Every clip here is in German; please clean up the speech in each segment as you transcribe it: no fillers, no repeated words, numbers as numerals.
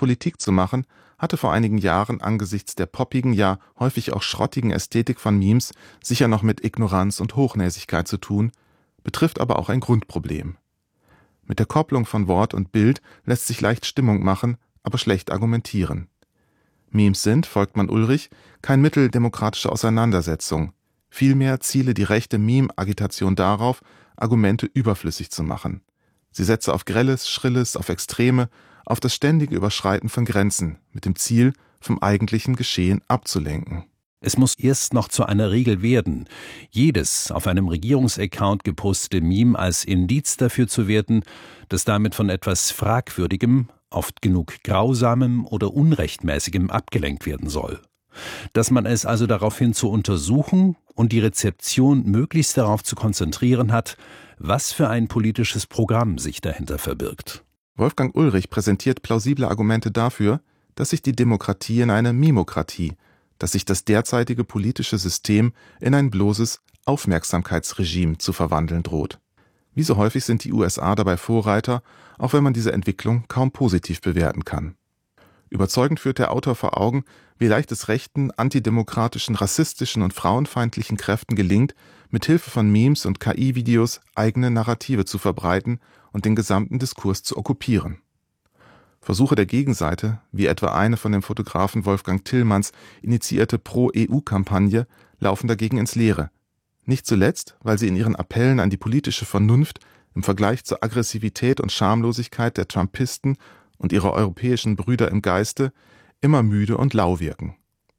Politik zu machen, hatte vor einigen Jahren angesichts der poppigen, ja häufig auch schrottigen Ästhetik von Memes sicher noch mit Ignoranz und Hochnäsigkeit zu tun, betrifft aber auch ein Grundproblem. Mit der Kopplung von Wort und Bild lässt sich leicht Stimmung machen, aber schlecht argumentieren. Memes sind, folgt man Ulrich, kein Mittel demokratischer Auseinandersetzung. Vielmehr ziele die rechte Meme-Agitation darauf, Argumente überflüssig zu machen. Sie setze auf Grelles, Schrilles, auf Extreme, auf das ständige Überschreiten von Grenzen, mit dem Ziel, vom eigentlichen Geschehen abzulenken. Es muss erst noch zu einer Regel werden, jedes auf einem Regierungsaccount gepostete Meme als Indiz dafür zu werten, dass damit von etwas Fragwürdigem, oft genug Grausamem oder Unrechtmäßigem abgelenkt werden soll. Dass man es also daraufhin zu untersuchen und die Rezeption möglichst darauf zu konzentrieren hat, was für ein politisches Programm sich dahinter verbirgt. Wolfgang Ulrich präsentiert plausible Argumente dafür, dass sich die Demokratie in eine Mimokratie, dass sich das derzeitige politische System in ein bloßes Aufmerksamkeitsregime zu verwandeln droht. Wie so häufig sind die USA dabei Vorreiter, auch wenn man diese Entwicklung kaum positiv bewerten kann. Überzeugend führt der Autor vor Augen, wie leicht es rechten, antidemokratischen, rassistischen und frauenfeindlichen Kräften gelingt, mit Hilfe von Memes und KI-Videos eigene Narrative zu verbreiten und den gesamten Diskurs zu okkupieren. Versuche der Gegenseite, wie etwa eine von dem Fotografen Wolfgang Tillmanns initiierte Pro-EU-Kampagne, laufen dagegen ins Leere. Nicht zuletzt, weil sie in ihren Appellen an die politische Vernunft im Vergleich zur Aggressivität und Schamlosigkeit der Trumpisten und ihrer europäischen Brüder im Geiste immer müde und lau wirken.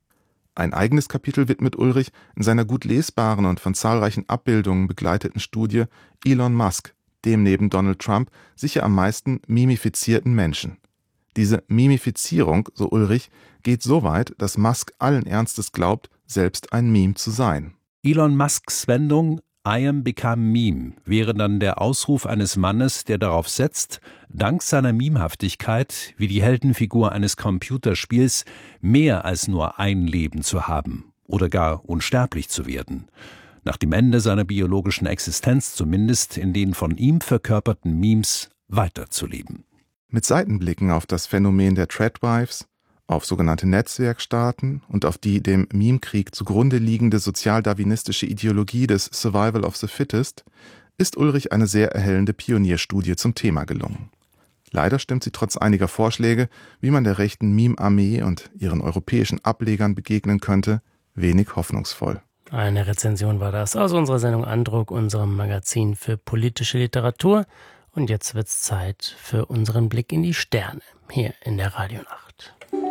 Ein eigenes Kapitel widmet Ulrich in seiner gut lesbaren und von zahlreichen Abbildungen begleiteten Studie Elon Musk, dem neben Donald Trump sicher am meisten mimifizierten Menschen. Diese Mimifizierung, so Ulrich, geht so weit, dass Musk allen Ernstes glaubt, selbst ein Meme zu sein. Elon Musks Wendung I am become meme wäre dann der Ausruf eines Mannes, der darauf setzt, dank seiner Memehaftigkeit, wie die Heldenfigur eines Computerspiels, mehr als nur ein Leben zu haben oder gar unsterblich zu werden. Nach dem Ende seiner biologischen Existenz zumindest in den von ihm verkörperten Memes weiterzuleben. Mit Seitenblicken auf das Phänomen der Threadwives, auf sogenannte Netzwerkstaaten und auf die dem Meme-Krieg zugrunde liegende sozialdarwinistische Ideologie des Survival of the Fittest, ist Ulrich eine sehr erhellende Pionierstudie zum Thema gelungen. Leider stimmt sie trotz einiger Vorschläge, wie man der rechten Meme-Armee und ihren europäischen Ablegern begegnen könnte, wenig hoffnungsvoll. Eine Rezension war das aus unserer Sendung Andruck, unserem Magazin für politische Literatur. Und jetzt wird's Zeit für unseren Blick in die Sterne, hier in der Radionacht.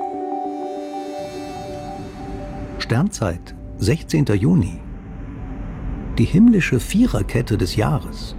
Sternzeit, 16. Juni. Die himmlische Viererkette des Jahres.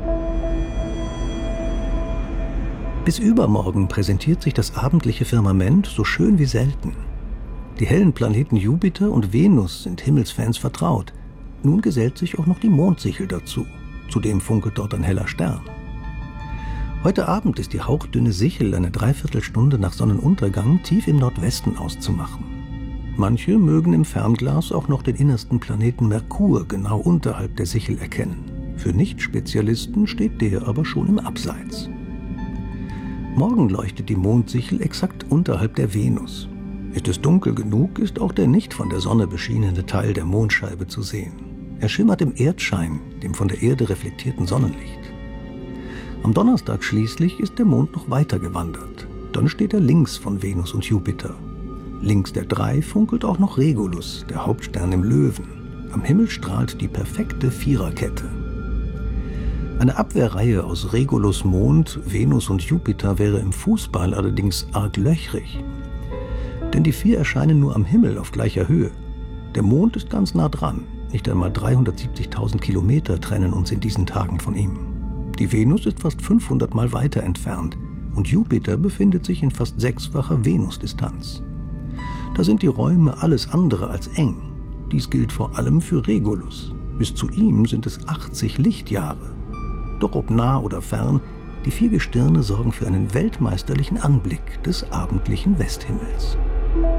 Bis übermorgen präsentiert sich das abendliche Firmament so schön wie selten. Die hellen Planeten Jupiter und Venus sind Himmelsfans vertraut. Nun gesellt sich auch noch die Mondsichel dazu. Zudem funkelt dort ein heller Stern. Heute Abend ist die hauchdünne Sichel eine Dreiviertelstunde nach Sonnenuntergang tief im Nordwesten auszumachen. Manche mögen im Fernglas auch noch den innersten Planeten Merkur genau unterhalb der Sichel erkennen. Für Nicht-Spezialisten steht der aber schon im Abseits. Morgen leuchtet die Mondsichel exakt unterhalb der Venus. Ist es dunkel genug, ist auch der nicht von der Sonne beschienene Teil der Mondscheibe zu sehen. Er schimmert im Erdschein, dem von der Erde reflektierten Sonnenlicht. Am Donnerstag schließlich ist der Mond noch weiter gewandert. Dann steht er links von Venus und Jupiter. Links der 3 funkelt auch noch Regulus, der Hauptstern im Löwen. Am Himmel strahlt die perfekte Viererkette. Eine Abwehrreihe aus Regulus, Mond, Venus und Jupiter wäre im Fußball allerdings arg löchrig. Denn die 4 erscheinen nur am Himmel auf gleicher Höhe. Der Mond ist ganz nah dran. Nicht einmal 370.000 Kilometer trennen uns in diesen Tagen von ihm. Die Venus ist fast 500 Mal weiter entfernt und Jupiter befindet sich in fast 6-facher Venusdistanz. Da sind die Räume alles andere als eng. Dies gilt vor allem für Regulus. Bis zu ihm sind es 80 Lichtjahre. Doch ob nah oder fern, die 4 Gestirne sorgen für einen weltmeisterlichen Anblick des abendlichen Westhimmels.